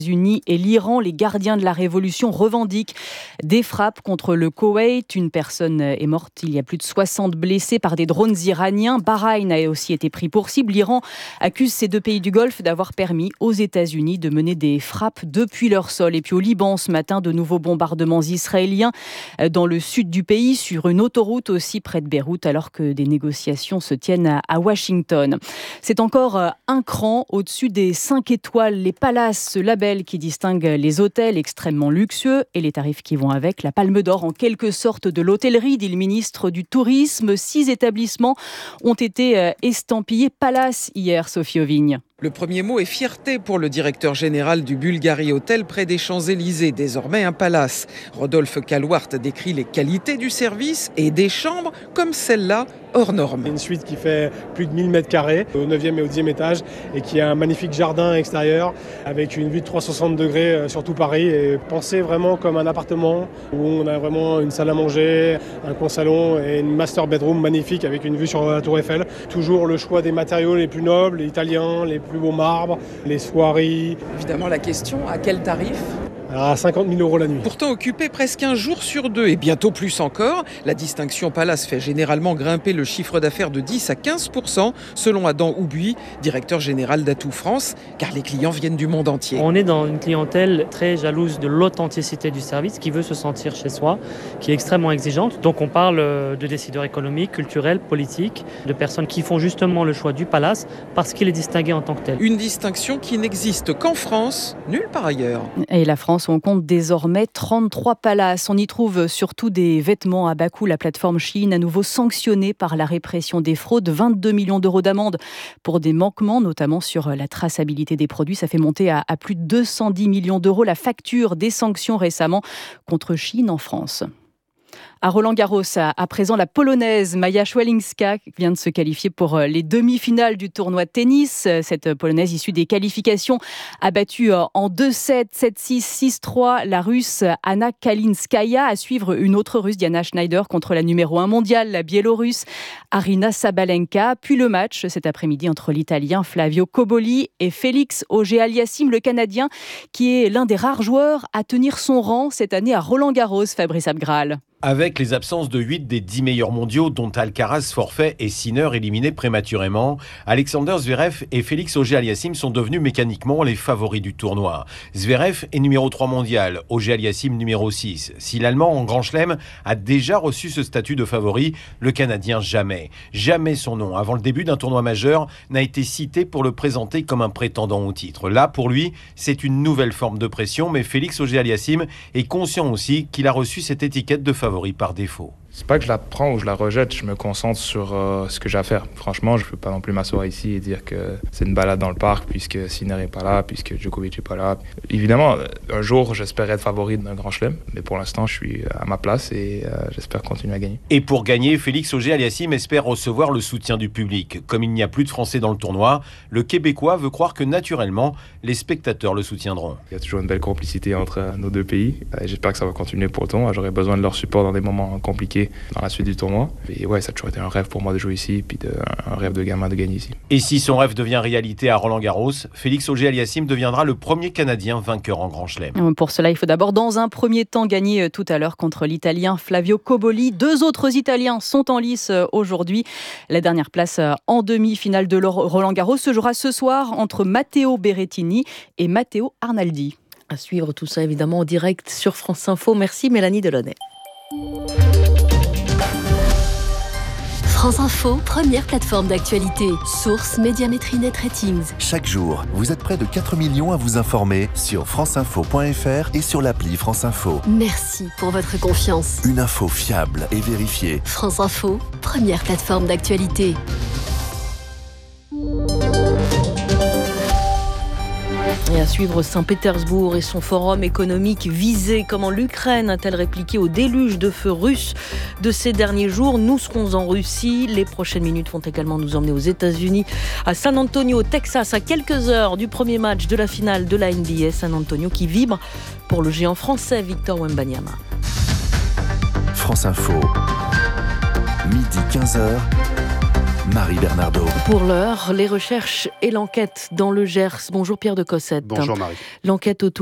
États-Unis et l'Iran, les gardiens de la révolution revendiquent des frappes contre le Koweït. Une personne est morte, il y a plus de 60 blessés par des drones iraniens. Bahreïn a aussi été pris pour cible. L'Iran accuse ces deux pays du Golfe d'avoir permis aux États-Unis de mener des frappes depuis leur sol. Et puis au Liban, ce matin, de nouveaux bombardements israéliens dans le sud du pays, sur une autoroute aussi près de Beyrouth, alors que des négociations se tiennent à Washington. C'est encore un cran au-dessus des 5 étoiles, les palaces, ce label qui distingue les hôtels extrêmement luxueux et les tarifs qui vont avec. La Palme d'Or, en quelque sorte, de l'hôtellerie, dit le ministre du Tourisme. 6 établissements ont été estampillés Palace hier, Sophie Auvigne. Le premier mot est fierté pour le directeur général du Bulgari Hotel près des Champs-Élysées, désormais un palace. Rodolphe Calouart décrit les qualités du service et des chambres comme celle-là, hors norme. Une suite qui fait plus de 1000 m² au 9e et au 10e étage et qui a un magnifique jardin extérieur avec une vue de 360 degrés sur tout Paris et pensé vraiment comme un appartement où on a vraiment une salle à manger, un coin salon et une master bedroom magnifique avec une vue sur la Tour Eiffel. Toujours le choix des matériaux les plus nobles, les italiens, les plus beaux marbres, les soieries. Évidemment la question, à quel tarif ? À 50 000 € la nuit. Pourtant occupé presque un jour sur 2 et bientôt plus encore, la distinction Palace fait généralement grimper le chiffre d'affaires de 10 à 15% selon Adam Houbuy, directeur général d'Atout France, car les clients viennent du monde entier. On est dans une clientèle très jalouse de l'authenticité du service, qui veut se sentir chez soi, qui est extrêmement exigeante. Donc on parle de décideurs économiques, culturels, politiques, de personnes qui font justement le choix du Palace parce qu'il est distingué en tant que tel. Une distinction qui n'existe qu'en France, nulle part ailleurs. Et la France, on compte désormais 33 palaces. On y trouve surtout des vêtements à bas coût. La plateforme Shein, à nouveau sanctionnée par la répression des fraudes. 22 millions d'euros d'amende pour des manquements, notamment sur la traçabilité des produits. Ça fait monter à plus de 210 millions d'euros la facture des sanctions récemment contre Shein en France. À Roland-Garros, à présent, la Polonaise Maja Swiatekowska vient de se qualifier pour les demi-finales du tournoi de tennis. Cette Polonaise issue des qualifications a battu en 2-7, 7-6, 6-3 la Russe Anna Kalinskaya. À suivre une autre Russe, Diana Schneider, contre la numéro 1 mondiale, la Biélorusse Arina Sabalenka. Puis le match cet après-midi entre l'Italien Flavio Cobolli et Félix Auger-Aliassime, le Canadien, qui est l'un des rares joueurs à tenir son rang cette année à Roland-Garros, Fabrice Abgral. Avec les absences de 8 des 10 meilleurs mondiaux, dont Alcaraz forfait et Sinner éliminé prématurément, Alexander Zverev et Félix Auger-Aliassime sont devenus mécaniquement les favoris du tournoi. Zverev est numéro 3 mondial, Auger-Aliassime numéro 6. Si l'Allemand en Grand Chelem a déjà reçu ce statut de favori, le Canadien jamais. Jamais son nom, avant le début d'un tournoi majeur, n'a été cité pour le présenter comme un prétendant au titre. Là, pour lui, c'est une nouvelle forme de pression, mais Félix Auger-Aliassime est conscient aussi qu'il a reçu cette étiquette de favori par défaut. C'est pas que je la prends ou je la rejette, je me concentre sur ce que j'ai à faire. Franchement, je peux pas non plus m'asseoir ici et dire que c'est une balade dans le parc puisque Sinner est pas là, puisque Djokovic est pas là. Évidemment, un jour, j'espère être favori d'un grand chelem, mais pour l'instant, je suis à ma place et j'espère continuer à gagner. Et pour gagner, Félix Auger-Aliassime espère recevoir le soutien du public. Comme il n'y a plus de Français dans le tournoi, le Québécois veut croire que naturellement, les spectateurs le soutiendront. Il y a toujours une belle complicité entre nos deux pays. J'espère que ça va continuer pour le tournoi. J'aurai besoin de leur support dans des moments compliqués dans la suite du tournoi. Et ouais, ça a toujours été un rêve pour moi de jouer ici, puis un rêve de gamin de gagner ici. Et si son rêve devient réalité à Roland-Garros, Félix Auger-Aliassime deviendra le premier Canadien vainqueur en Grand Chelem. Pour cela, il faut d'abord, dans un premier temps, gagner tout à l'heure contre l'Italien Flavio Cobolli. 2 autres Italiens sont en lice aujourd'hui. La dernière place en demi-finale de Roland-Garros se jouera ce soir entre Matteo Berrettini et Matteo Arnaldi. À suivre tout ça évidemment en direct sur France Info. Merci Mélanie Delaunay. France Info, première plateforme d'actualité. Source Médiamétrie Net Ratings. Chaque jour, vous êtes près de 4 millions à vous informer sur franceinfo.fr et sur l'appli France Info. Merci pour votre confiance. Une info fiable et vérifiée. France Info, première plateforme d'actualité. Et à suivre Saint-Pétersbourg et son forum économique visé. Comment l'Ukraine a-t-elle répliqué au déluge de feu russe de ces derniers jours? Nous serons en Russie. Les prochaines minutes vont également nous emmener aux États-Unis, à San Antonio, au Texas, à quelques heures du premier match de la finale de la NBA. San Antonio qui vibre pour le géant français Victor Wembanyama. France Info, midi 15h. Marie Bernardo. Pour l'heure, les recherches et l'enquête dans le Gers. Bonjour Pierre de Cossette. Bonjour Marie. L'enquête autour